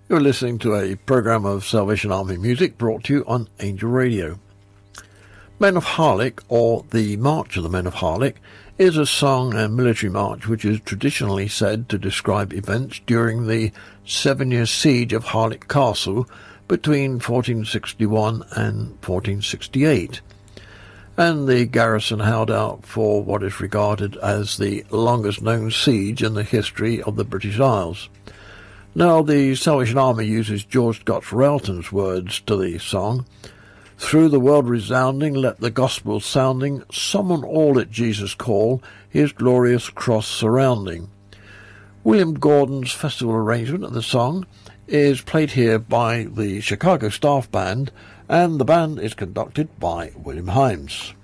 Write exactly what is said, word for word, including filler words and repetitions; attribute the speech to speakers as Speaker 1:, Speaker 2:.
Speaker 1: You're listening to a program of Salvation Army music brought to you on Angel Radio. Men of Harlech, or the March of the Men of Harlech, is a song and military march which is traditionally said to describe events during the seven-year siege of Harlech Castle between fourteen sixty-one and fourteen sixty-eight. And the garrison held out for what is regarded as the longest known siege in the history of the British Isles. Now, the Salvation Army uses George Scott Railton's words to the song. Through the world resounding, let the gospel sounding, summon all at Jesus' call, his glorious cross surrounding. William Gordon's festival arrangement of the song is played here by the Chicago Staff Band, and the band is conducted by William Himes.